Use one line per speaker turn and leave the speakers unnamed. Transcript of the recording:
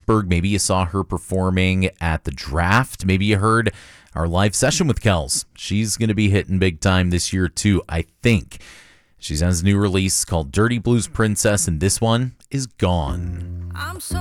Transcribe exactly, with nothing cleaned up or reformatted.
Pittsburgh. Maybe you saw her performing at the draft. Maybe you heard our live session with Kels. She's going to be hitting big time this year too, I think. She has a new release called Dirty Blues Princess, and this one is Gone.
I'm so